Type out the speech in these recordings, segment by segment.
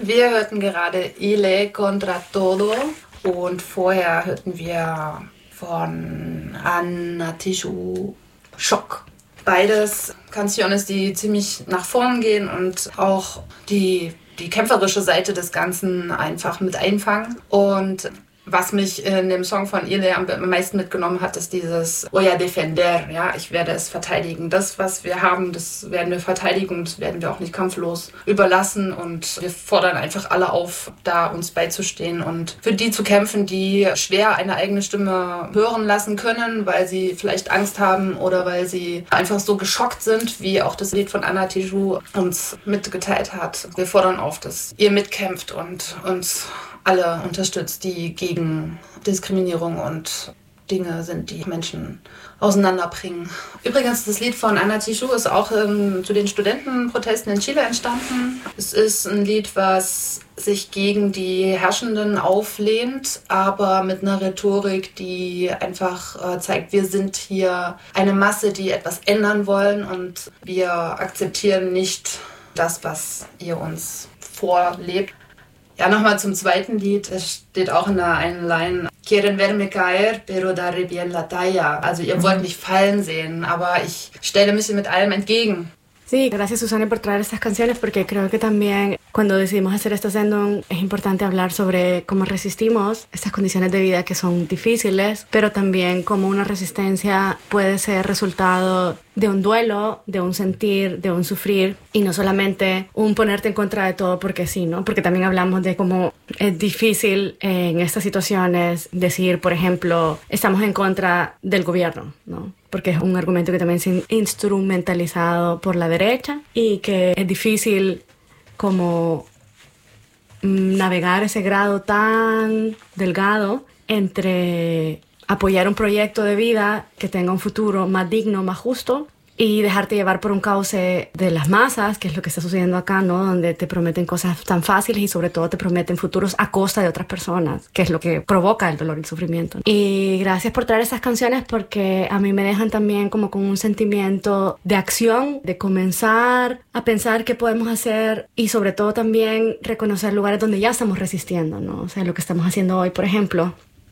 Wir hörten gerade Ile contra todo und vorher hörten wir von Anna Tijoux Schock. Beides Canciones, die ziemlich nach vorn gehen und auch die kämpferische Seite des Ganzen einfach mit einfangen. Und was mich in dem Song von Ile am meisten mitgenommen hat, ist dieses Voy a defender, ja, ich werde es verteidigen. Das, was wir haben, das werden wir verteidigen und das werden wir auch nicht kampflos überlassen. Und wir fordern einfach alle auf, da uns beizustehen und für die zu kämpfen, die schwer eine eigene Stimme hören lassen können, weil sie vielleicht Angst haben oder weil sie einfach so geschockt sind, wie auch das Lied von Anna Tijoux uns mitgeteilt hat. Wir fordern auf, dass ihr mitkämpft und uns alle unterstützt, die gegen Diskriminierung und Dinge sind, die Menschen auseinanderbringen. Übrigens, das Lied von Anna Tijoux ist auch zu den Studentenprotesten in Chile entstanden. Es ist ein Lied, was sich gegen die Herrschenden auflehnt, aber mit einer Rhetorik, die einfach zeigt, wir sind hier eine Masse, die etwas ändern wollen und wir akzeptieren nicht das, was ihr uns vorlebt. Ja, nochmal zum zweiten Lied. Es steht auch in der einen Line: Quieren verme caer, pero daré bien la talla. Also ihr wollt mich fallen sehen, aber ich stelle mich mit allem entgegen. Sí, gracias Susana por traer estas canciones porque creo que también cuando decidimos hacer este sendung es importante hablar sobre cómo resistimos estas condiciones de vida que son difíciles, pero también cómo una resistencia puede ser resultado de un duelo, de un sentir, de un sufrir y no solamente un ponerte en contra de todo porque sí, ¿no? Porque también hablamos de cómo es difícil en estas situaciones decir, por ejemplo, estamos en contra del gobierno, ¿no? Porque es un argumento que también es instrumentalizado por la derecha y que es difícil como navegar ese grado tan delgado entre apoyar un proyecto de vida que tenga un futuro más digno, más justo y dejarte llevar por un cauce de las masas, que es lo que está sucediendo acá, ¿no? Donde te prometen cosas tan fáciles y sobre todo te prometen futuros a costa de otras personas, que es lo que provoca el dolor y el sufrimiento. Y gracias por traer esas canciones porque a mí me dejan también como con un sentimiento de acción, de comenzar a pensar qué podemos hacer y sobre todo también reconocer lugares donde ya estamos resistiendo, ¿no? O sea, lo que estamos haciendo hoy, por ejemplo,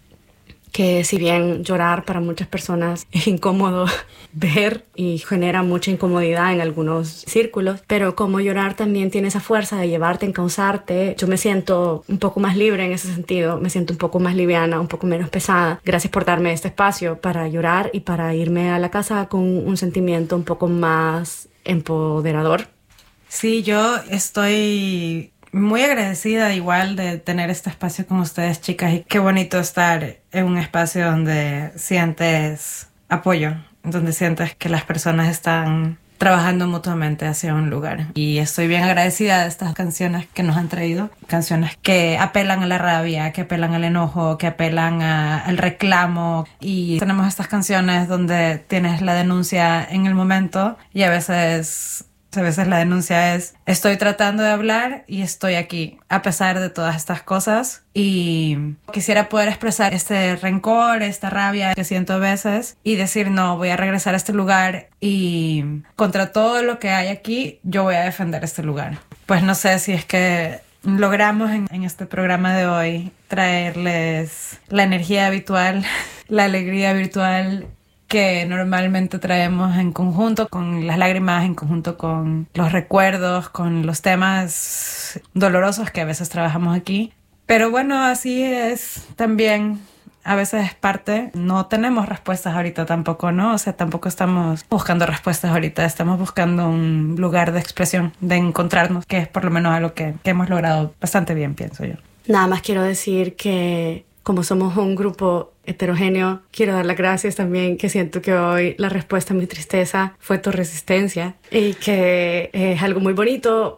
que si bien llorar para muchas personas es incómodo ver y genera mucha incomodidad en algunos círculos, pero como llorar también tiene esa fuerza de llevarte, encauzarte, yo me siento un poco más libre en ese sentido, me siento un poco más liviana, un poco menos pesada. Gracias por darme este espacio para llorar y para irme a la casa con un sentimiento un poco más empoderador. Sí, yo estoy muy agradecida igual de tener este espacio con ustedes, chicas, y qué bonito estar en un espacio donde sientes apoyo, donde sientes que las personas están trabajando mutuamente hacia un lugar. Y estoy bien agradecida de estas canciones que nos han traído, canciones que apelan a la rabia, que apelan al enojo, que apelan al reclamo. Y tenemos estas canciones donde tienes la denuncia en el momento y a veces la denuncia es: estoy tratando de hablar y estoy aquí a pesar de todas estas cosas, y quisiera poder expresar este rencor, esta rabia que siento a veces y decir: no, voy a regresar a este lugar y contra todo lo que hay aquí yo voy a defender este lugar. Pues no sé si es que logramos en este programa de hoy traerles la energía habitual, la alegría virtual que normalmente traemos en conjunto con las lágrimas, en conjunto con los recuerdos, con los temas dolorosos que a veces trabajamos aquí. Pero bueno, así es también, a veces es parte. No tenemos respuestas ahorita tampoco, ¿no? O sea, tampoco estamos buscando respuestas ahorita, estamos buscando un lugar de expresión, de encontrarnos, que es por lo menos algo que hemos logrado bastante bien, pienso yo. Nada más quiero decir que como somos un grupo heterogéneo, quiero dar las gracias también, que siento que hoy la respuesta a mi tristeza fue tu resistencia y que es algo muy bonito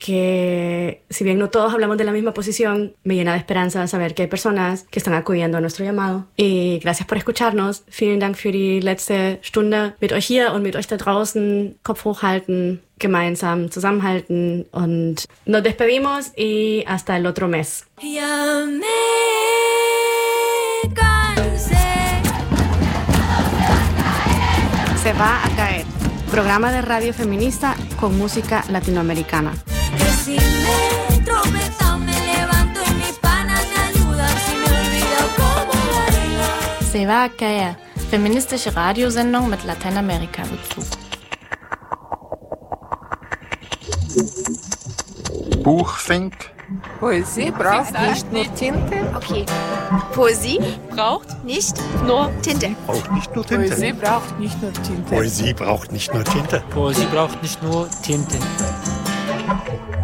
porque si bien no todos hablamos de la misma posición, me llena de esperanza saber que hay personas que están acudiendo a nuestro llamado. Y gracias por escucharnos. Vielen Dank für die letzte Stunde mit euch hier und mit euch da draußen. Kopf hochhalten, gemeinsam zusammenhalten und nos despedimos y hasta el otro mes. Se va a caer. Programa de radio feminista con música latinoamericana. Que si me he tropezado Se va a caer. Feministische Radiosendung mit Lateinamerika-Bezug. Buchfink. Poesie braucht nicht nur Tinte. Okay. Poesie Braucht nicht nur Tinte. Braucht nicht nur Tinte. Poesie braucht nicht nur Tinte. Poesie braucht nicht nur Tinte. Poesie braucht nicht nur Tinte.